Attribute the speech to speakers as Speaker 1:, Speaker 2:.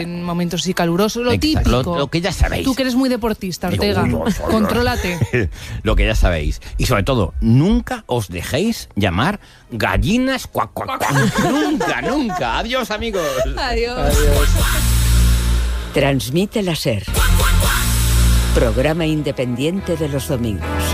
Speaker 1: en momentos así calurosos, lo
Speaker 2: Exacto,
Speaker 1: típico.
Speaker 2: lo que ya sabéis.
Speaker 1: Tú que eres muy deportista, Ortega, contrólate.
Speaker 2: Lo que ya sabéis. Y sobre todo, nunca os dejéis llamar gallinas cuac, cuac, cuac. Nunca, nunca. Adiós, amigos.
Speaker 1: Adiós.
Speaker 3: Transmite la SER. Programa independiente de los domingos.